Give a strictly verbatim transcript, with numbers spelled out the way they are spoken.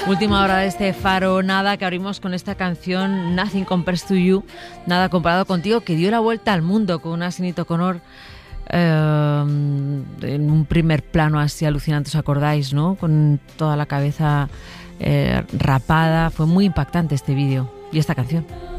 Última hora de este Faro Nada, que abrimos con esta canción Nothing Compares to You, Nada comparado contigo, que dio la vuelta al mundo con una Sinéad O'Connor eh, en un primer plano así alucinante, ¿os acordáis, no? Con toda la cabeza eh, rapada. Fue muy impactante este vídeo y esta canción.